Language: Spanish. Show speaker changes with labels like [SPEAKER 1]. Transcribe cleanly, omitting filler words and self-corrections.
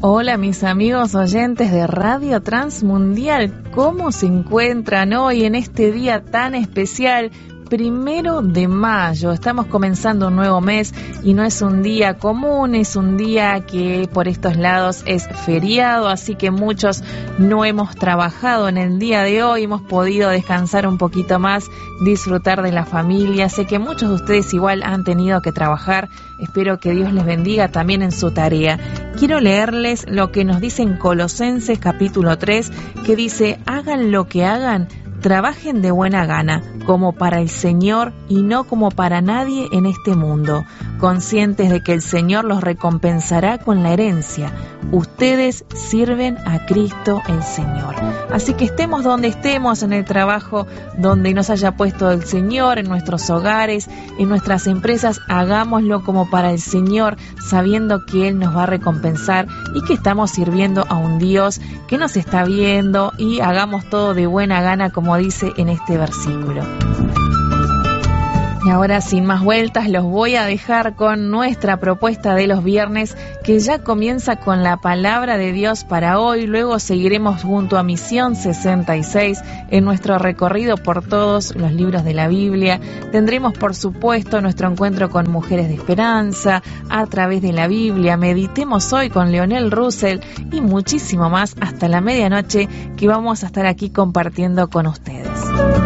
[SPEAKER 1] Hola mis amigos oyentes de Radio Transmundial, ¿cómo se encuentran hoy en este día tan especial? 1 de mayo, estamos comenzando un nuevo mes y no es un día común, es un día que por estos lados es feriado, así que muchos no hemos trabajado en el día de hoy, hemos podido descansar un poquito más, disfrutar de la familia. Sé que muchos de ustedes igual han tenido que trabajar, espero que Dios les bendiga también en su tarea. Quiero leerles lo que nos dice en Colosenses capítulo 3, que dice: hagan lo que hagan, trabajen de buena gana, como para el Señor y no como para nadie en este mundo, conscientes de que el Señor los recompensará con la herencia. Ustedes sirven a Cristo el Señor. Así que estemos donde estemos, en el trabajo donde nos haya puesto el Señor, en nuestros hogares, en nuestras empresas, hagámoslo como para el Señor, sabiendo que Él nos va a recompensar y que estamos sirviendo a un Dios que nos está viendo, y hagamos todo de buena gana, como dice en este versículo. Y ahora, sin más vueltas, los voy a dejar con nuestra propuesta de los viernes, que ya comienza con la palabra de Dios para hoy. Luego seguiremos junto a Misión 66 en nuestro recorrido por todos los libros de la Biblia. Tendremos, por supuesto, nuestro encuentro con Mujeres de Esperanza a través de la Biblia. Meditemos hoy con Leonel Russell y muchísimo más hasta la medianoche, que vamos a estar aquí compartiendo con ustedes.